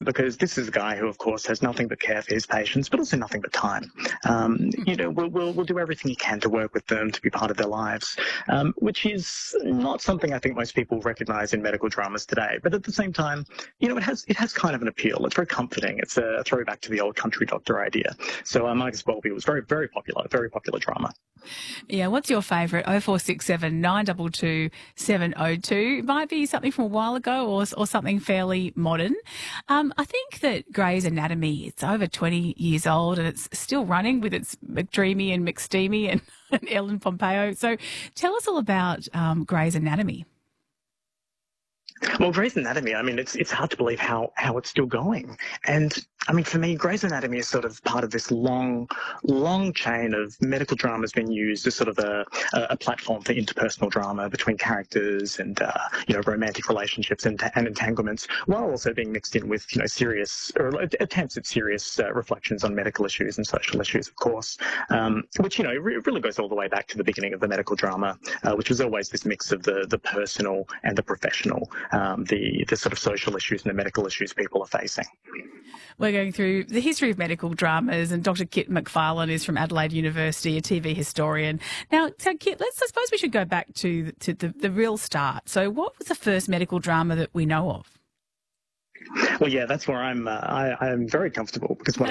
because this is a guy who, of course, has nothing but care for his patients, but also nothing but time. We'll do everything he can to work with them, to be part of their lives, which is not something I think most people recognise in medical dramas today. But at the same time, it has kind of an appeal. It's very comforting. It's a throwback to the old country doctor idea. So Marcus Welby was very, very popular drama. Yeah, what's your favourite? 0467 922 702. It might be something from a while ago or something fairly modern. I think that Grey's Anatomy, it's over 20 years old and it's still running with its McDreamy and McSteamy and Ellen Pompeo. So tell us all about Grey's Anatomy. Well, Grey's Anatomy, I mean, it's hard to believe how it's still going. And, I mean, for me, Grey's Anatomy is sort of part of this long chain of medical dramas being used as sort of a platform for interpersonal drama between characters and, romantic relationships and entanglements, while also being mixed in with, serious or attempts at serious reflections on medical issues and social issues, of course, which, really goes all the way back to the beginning of the medical drama, which was always this mix of the personal and the professional. The sort of social issues and the medical issues people are facing. We're going through the history of medical dramas, and Dr. Kit McFarlane is from Adelaide University, a TV historian. Now, so Kit, I suppose we should go back to the real start. So what was the first medical drama that we know of? Well, yeah, that's where I'm very comfortable, because